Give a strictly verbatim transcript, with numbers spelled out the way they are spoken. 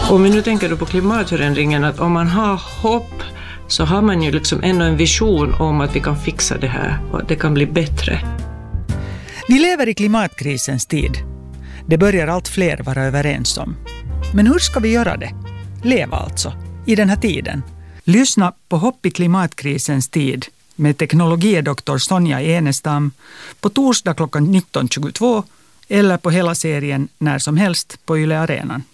Om vi nu tänker då på klimatförändringen, att om man har hopp så har man ju liksom ändå en vision om att vi kan fixa det här och det kan bli bättre. Vi lever i klimatkrisens tid. Det börjar allt fler vara överens om. Men hur ska vi göra det? Leva alltså, i den här tiden. Lyssna på Hopp i klimatkrisens tid med teknologidoktor Sonja Enestam på torsdag klockan nitton tjugotvå eller på hela serien när som helst på Yle Arenan.